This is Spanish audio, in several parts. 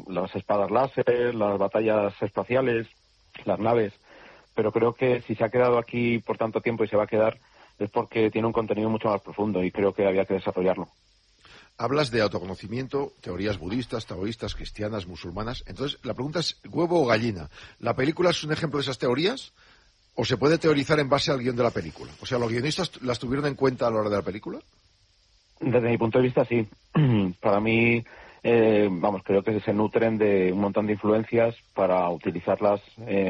las espadas láser, las batallas espaciales, las naves, pero creo que si se ha quedado aquí por tanto tiempo y se va a quedar es porque tiene un contenido mucho más profundo y creo que había que desarrollarlo. Hablas de autoconocimiento, teorías budistas, taoístas, cristianas, musulmanas. Entonces, la pregunta es, ¿huevo o gallina? ¿La película es un ejemplo de esas teorías? ¿O se puede teorizar en base al guión de la película? O sea, ¿los guionistas las tuvieron en cuenta a la hora de la película? Desde mi punto de vista, sí. Para mí, creo que se nutren de un montón de influencias para utilizarlas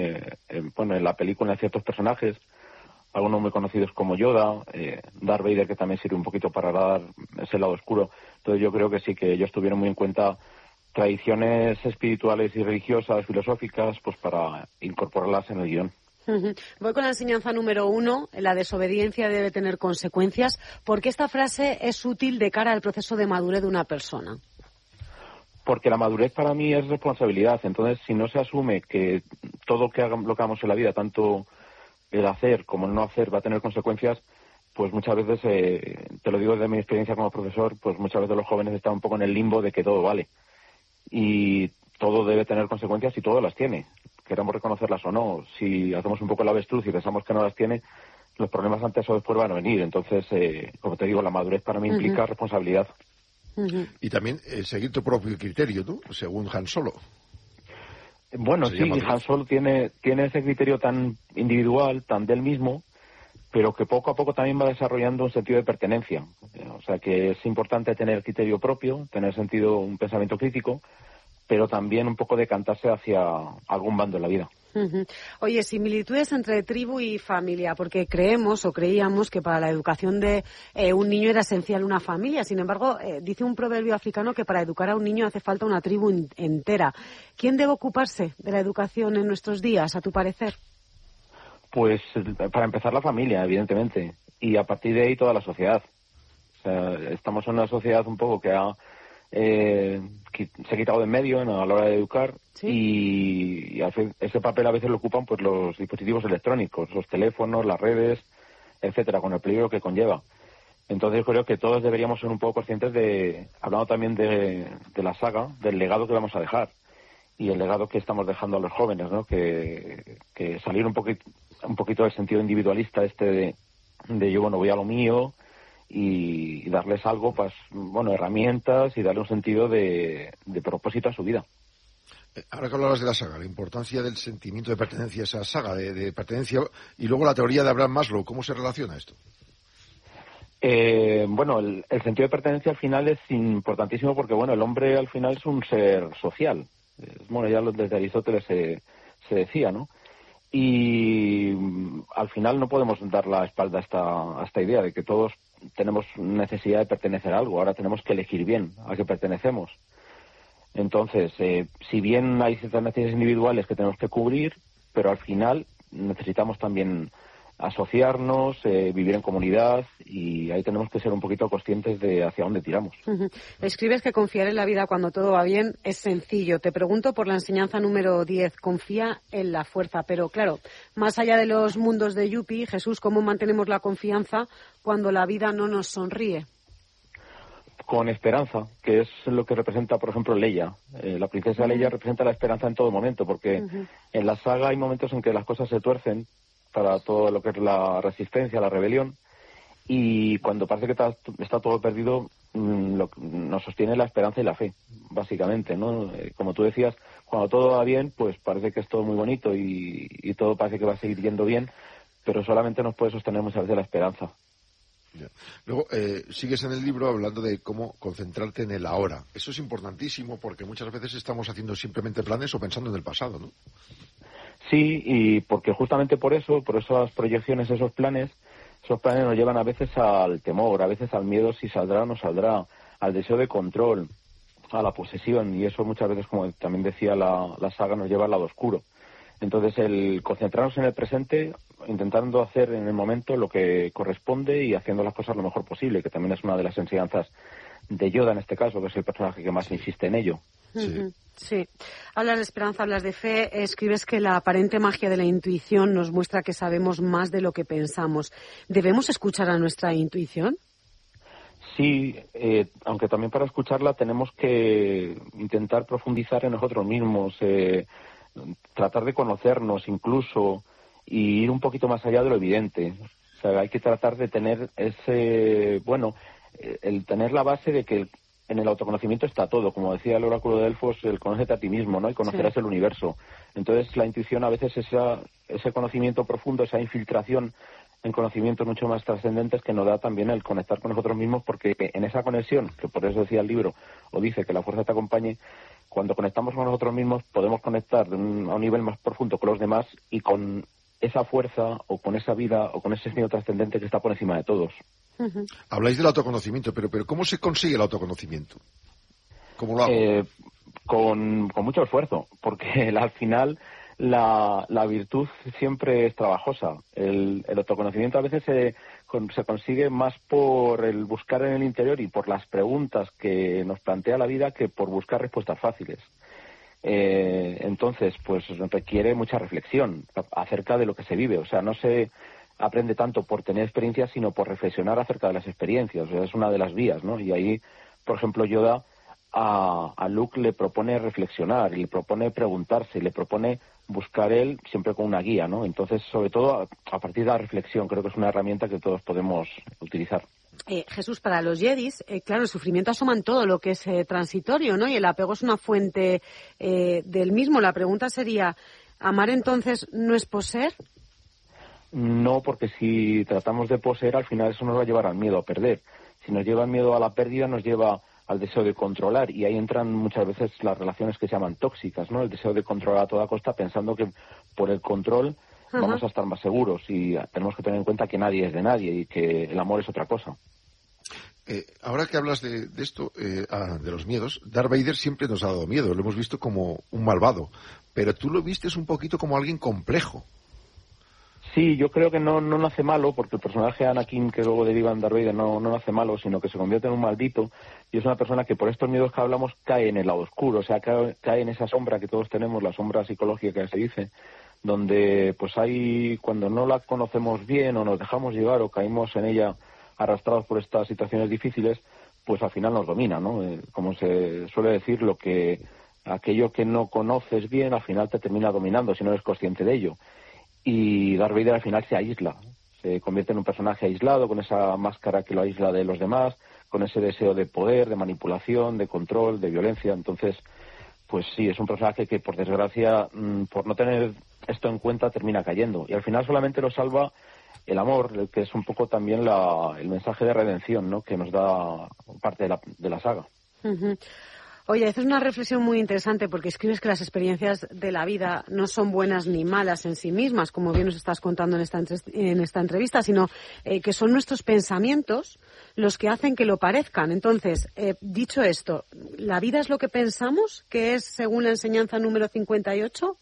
en la película en ciertos personajes, algunos muy conocidos como Yoda, Darth Vader, que también sirve un poquito para dar ese lado oscuro. Entonces yo creo que sí, que ellos tuvieron muy en cuenta tradiciones espirituales y religiosas, filosóficas, pues para incorporarlas en el guión. Voy con la enseñanza número 1, la desobediencia debe tener consecuencias. ¿Por qué esta frase es útil de cara al proceso de madurez de una persona? Porque la madurez para mí es responsabilidad. Entonces, si no se asume que todo lo que hagamos en la vida, tanto el hacer como el no hacer, va a tener consecuencias, pues muchas veces, te lo digo desde mi experiencia como profesor, pues muchas veces los jóvenes están un poco en el limbo de que todo vale. Y todo debe tener consecuencias y todo las tiene. Queramos reconocerlas o no. Si hacemos un poco el avestruz y pensamos que no las tiene, los problemas antes o después van a venir. Entonces, como te digo, la madurez para mí implica responsabilidad. Y también seguir tu propio criterio, ¿no? Según Han Solo. Bueno, sí, Han Solo tiene ese criterio tan individual, tan del mismo, pero que poco a poco también va desarrollando un sentido de pertenencia. O sea, que es importante tener criterio propio, tener un pensamiento crítico, pero también un poco decantarse hacia algún bando en la vida. Oye, similitudes entre tribu y familia, porque creemos o creíamos que para la educación de un niño era esencial una familia. Sin embargo, dice un proverbio africano que para educar a un niño hace falta una tribu entera. ¿Quién debe ocuparse de la educación en nuestros días, a tu parecer? Pues para empezar la familia, evidentemente, y a partir de ahí toda la sociedad. O sea, estamos en una sociedad un poco que se ha quitado de en medio a la hora de educar. ¿Sí? Y ese papel a veces lo ocupan pues los dispositivos electrónicos, los teléfonos, las redes, etcétera, con el peligro que conlleva. Entonces creo que todos deberíamos ser un poco conscientes hablando también de la saga, del legado que vamos a dejar y el legado que estamos dejando a los jóvenes, ¿no? Que salir un poquito del sentido individualista de yo, bueno, voy a lo mío, y darles algo, pues, bueno, herramientas y darle un sentido de propósito a su vida. Ahora que hablabas de la saga, la importancia del sentimiento de pertenencia a esa saga, de pertenencia, y luego la teoría de Abraham Maslow, ¿cómo se relaciona esto? Bueno, el sentido de pertenencia al final es importantísimo porque, bueno, el hombre al final es un ser social. Bueno, ya desde Aristóteles se decía, ¿no? Y al final no podemos dar la espalda a esta idea de que todos tenemos necesidad de pertenecer a algo. Ahora tenemos que elegir bien a qué pertenecemos. Entonces, si bien hay ciertas necesidades individuales que tenemos que cubrir, pero al final necesitamos también asociarnos, vivir en comunidad, y ahí tenemos que ser un poquito conscientes de hacia dónde tiramos. Escribes que confiar en la vida cuando todo va bien es sencillo. Te pregunto por la enseñanza número 10, confía en la fuerza. Pero claro, más allá de los mundos de Yuppie, Jesús, ¿cómo mantenemos la confianza cuando la vida no nos sonríe? Con esperanza, que es lo que representa, por ejemplo, Leia. La princesa Leia representa la esperanza en todo momento, porque en la saga hay momentos en que las cosas se tuercen para todo lo que es la resistencia, la rebelión, y cuando parece que está todo perdido, nos sostiene la esperanza y la fe, básicamente, ¿no? Como tú decías, cuando todo va bien, pues parece que es todo muy bonito y todo parece que va a seguir yendo bien, pero solamente nos puede sostener muchas veces la esperanza. Ya. Luego, sigues en el libro hablando de cómo concentrarte en el ahora. Eso es importantísimo porque muchas veces estamos haciendo simplemente planes o pensando en el pasado, ¿no? Sí, y porque justamente por esas proyecciones, esos planes nos llevan a veces al temor, a veces al miedo si saldrá o no saldrá, al deseo de control, a la posesión, y eso muchas veces, como también decía la saga, nos lleva al lado oscuro. Entonces, el concentrarnos en el presente, intentando hacer en el momento lo que corresponde y haciendo las cosas lo mejor posible, que también es una de las enseñanzas de Yoda en este caso, que es el personaje que más insiste en ello. Sí. Hablas de esperanza, hablas de fe, escribes que la aparente magia de la intuición nos muestra que sabemos más de lo que pensamos. ¿Debemos escuchar a nuestra intuición? Sí, aunque también para escucharla tenemos que intentar profundizar en nosotros mismos, tratar de conocernos incluso y ir un poquito más allá de lo evidente. O sea, hay que tratar de tener el tener la base de que en el autoconocimiento está todo. Como decía el oráculo de Delfos, el conócete a ti mismo, ¿no? Y conocerás el universo. Entonces, la intuición a veces es ese conocimiento profundo, esa infiltración en conocimientos mucho más trascendentes que nos da también el conectar con nosotros mismos, porque en esa conexión, que por eso decía el libro, o dice que la fuerza te acompañe, cuando conectamos con nosotros mismos podemos conectar a un nivel más profundo con los demás y con esa fuerza o con esa vida o con ese sentido trascendente que está por encima de todos. Habláis del autoconocimiento, pero ¿cómo se consigue el autoconocimiento? ¿Cómo lo hago? Con mucho esfuerzo, porque al final la virtud siempre es trabajosa. El autoconocimiento a veces se consigue más por el buscar en el interior y por las preguntas que nos plantea la vida que por buscar respuestas fáciles. Entonces, pues requiere mucha reflexión acerca de lo que se vive. O sea, no se aprende tanto por tener experiencias, sino por reflexionar acerca de las experiencias. O sea, es una de las vías, ¿no? Y ahí, por ejemplo, Yoda a Luke le propone reflexionar, y le propone preguntarse, y le propone buscar él siempre con una guía, ¿no? Entonces, sobre todo, a partir de la reflexión, creo que es una herramienta que todos podemos utilizar. Jesús, para los Jedis, claro, el sufrimiento asoma en todo lo que es transitorio, ¿no? Y el apego es una fuente del mismo. La pregunta sería, ¿amar entonces no es poseer? No, porque si tratamos de poseer, al final eso nos va a llevar al miedo a perder. Si nos lleva el miedo a la pérdida, nos lleva al deseo de controlar, y ahí entran muchas veces las relaciones que se llaman tóxicas, ¿no? El deseo de controlar a toda costa, pensando que por el control vamos a estar más seguros, y tenemos que tener en cuenta que nadie es de nadie y que el amor es otra cosa. Ahora que hablas de esto, de los miedos, Darth Vader siempre nos ha dado miedo, lo hemos visto como un malvado, pero tú lo vistes un poquito como alguien complejo. Sí, yo creo que no nace malo, porque el personaje Anakin, que luego deriva en Darth Vader, no nace malo, sino que se convierte en un maldito, y es una persona que por estos miedos que hablamos cae en el lado oscuro, o sea, cae en esa sombra que todos tenemos, la sombra psicológica que se dice, donde pues hay, cuando no la conocemos bien o nos dejamos llevar o caímos en ella arrastrados por estas situaciones difíciles, pues al final nos domina, ¿no? Como se suele decir, aquello que no conoces bien al final te termina dominando si no eres consciente de ello. Y Darth Vader al final se aísla, se convierte en un personaje aislado, con esa máscara que lo aísla de los demás, con ese deseo de poder, de manipulación, de control, de violencia. Entonces, pues sí, es un personaje que, por desgracia, por no tener esto en cuenta, termina cayendo. Y al final solamente lo salva el amor, que es un poco también el mensaje de redención, ¿no?, que nos da parte de la saga. Uh-huh. Oye, haces una reflexión muy interesante, porque escribes que las experiencias de la vida no son buenas ni malas en sí mismas, como bien nos estás contando en esta entrevista, sino que son nuestros pensamientos los que hacen que lo parezcan. Entonces, dicho esto, ¿la vida es lo que pensamos, que es según la enseñanza número 58?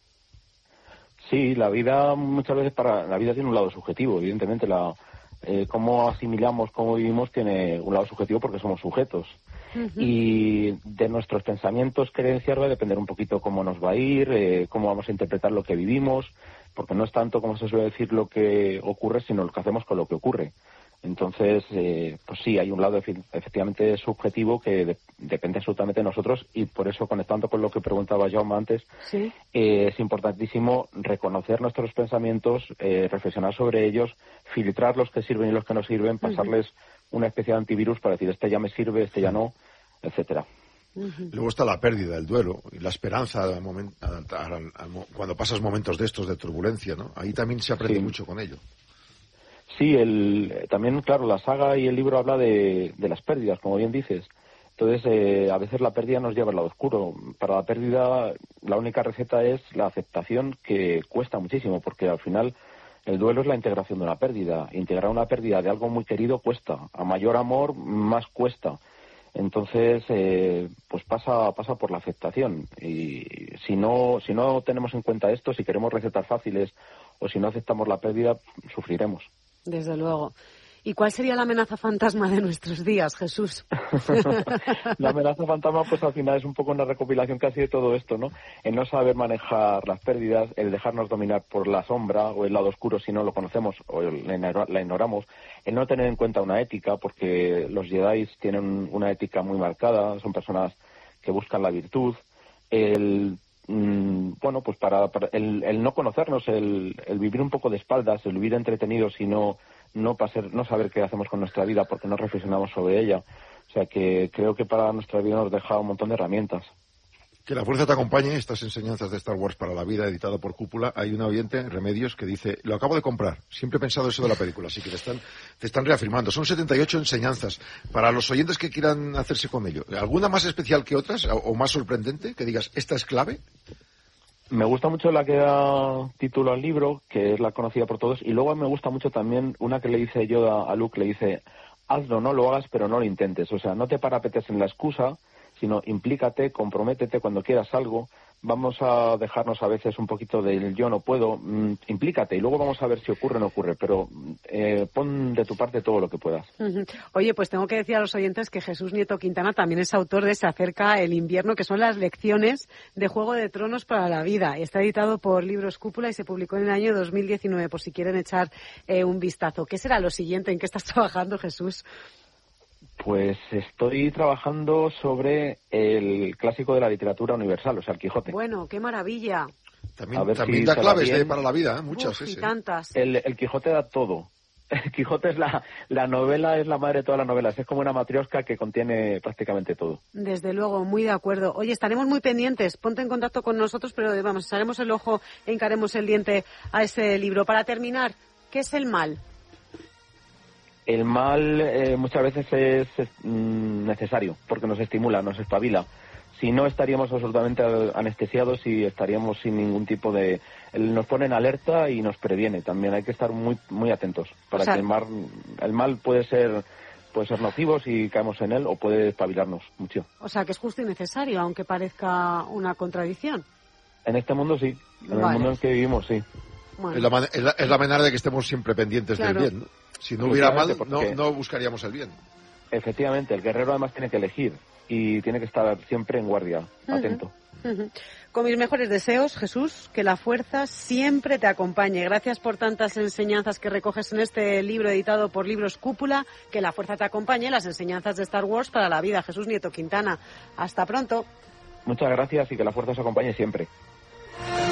Sí, la vida muchas veces la vida tiene un lado subjetivo, evidentemente. Cómo asimilamos, cómo vivimos tiene un lado subjetivo porque somos sujetos. Uh-huh. Y de nuestros pensamientos, creencias, va a depender un poquito cómo nos va a ir, cómo vamos a interpretar lo que vivimos, porque no es tanto, como se suele decir, lo que ocurre, sino lo que hacemos con lo que ocurre. Entonces, pues sí, hay un lado efectivamente subjetivo que depende absolutamente de nosotros, y por eso, conectando con lo que preguntaba Jaume antes, ¿sí?, es importantísimo reconocer nuestros pensamientos, reflexionar sobre ellos, filtrar los que sirven y los que no sirven, pasarles una especie de antivirus para decir este ya me sirve, este ya no, etcétera. Luego está la pérdida, el duelo y la esperanza cuando pasas momentos de estos de turbulencia, ¿no? Ahí también se aprende mucho con ello. Sí, también, claro, la saga y el libro habla de las pérdidas, como bien dices. Entonces, a veces la pérdida nos lleva al lado oscuro. Para la pérdida, la única receta es la aceptación, que cuesta muchísimo, porque al final el duelo es la integración de una pérdida. Integrar una pérdida de algo muy querido cuesta. A mayor amor, más cuesta. Entonces, pues pasa por la aceptación. Y si no tenemos en cuenta esto, si queremos recetas fáciles o si no aceptamos la pérdida, sufriremos. Desde luego. ¿Y cuál sería la amenaza fantasma de nuestros días, Jesús? La amenaza fantasma, pues al final es un poco una recopilación casi de todo esto, ¿no? El no saber manejar las pérdidas, el dejarnos dominar por la sombra o el lado oscuro si no lo conocemos o la ignoramos, el no tener en cuenta una ética, porque los Jedi tienen una ética muy marcada, son personas que buscan la virtud, bueno, pues para el no conocernos, el vivir un poco de espaldas, el vivir entretenidos y no saber qué hacemos con nuestra vida porque no reflexionamos sobre ella. O sea que creo que para nuestra vida nos deja un montón de herramientas. Que la fuerza te acompañe, estas enseñanzas de Star Wars para la vida, editado por Cúpula. Hay un oyente, Remedios, que dice, lo acabo de comprar, siempre he pensado eso de la película, así que te están reafirmando. Son 78 enseñanzas. Para los oyentes que quieran hacerse con ello, ¿alguna más especial que otras o más sorprendente? Que digas, ¿esta es clave? Me gusta mucho la que da título al libro, que es la conocida por todos, y luego me gusta mucho también una que le dice Yoda a Luke, le dice, hazlo, no lo hagas, pero no lo intentes. O sea, no te parapetes en la excusa, sino implícate, comprométete cuando quieras algo. Vamos a dejarnos a veces un poquito del yo no puedo, implícate y luego vamos a ver si ocurre o no ocurre, pero pon de tu parte todo lo que puedas. Oye, pues tengo que decir a los oyentes que Jesús Nieto Quintana también es autor de Se acerca el invierno, que son las lecciones de Juego de Tronos para la vida. Está editado por Libros Cúpula y se publicó en el año 2019, por si quieren echar un vistazo. ¿Qué será lo siguiente? ¿En qué estás trabajando, Jesús? Pues estoy trabajando sobre el clásico de la literatura universal, o sea, el Quijote. Bueno, qué maravilla. También da claves para la vida, muchas. Y tantas. El Quijote da todo. El Quijote es la novela, es la madre de todas las novelas. Es como una matrioska que contiene prácticamente todo. Desde luego, muy de acuerdo. Oye, estaremos muy pendientes. Ponte en contacto con nosotros, pero vamos, echaremos el ojo e hincaremos el diente a ese libro. Para terminar, ¿qué es el mal? El mal muchas veces es necesario porque nos estimula, nos espabila. Si no, estaríamos absolutamente anestesiados y estaríamos sin ningún tipo de... Nos pone en alerta y nos previene. También hay que estar muy muy atentos para que el mal puede ser nocivo si caemos en él o puede espabilarnos mucho. O sea, que es justo y necesario, aunque parezca una contradicción. En este mundo sí, en el mundo en que vivimos sí. Bueno. Es la manera de que estemos siempre pendientes del bien, ¿no? Si no hubiera mal, no buscaríamos el bien. Efectivamente, el guerrero además tiene que elegir y tiene que estar siempre en guardia, atento. Con mis mejores deseos, Jesús, que la fuerza siempre te acompañe. Gracias por tantas enseñanzas que recoges en este libro editado por Libros Cúpula. Que la fuerza te acompañe, las enseñanzas de Star Wars para la vida. Jesús Nieto Quintana. Hasta pronto. Muchas gracias y que la fuerza os acompañe siempre.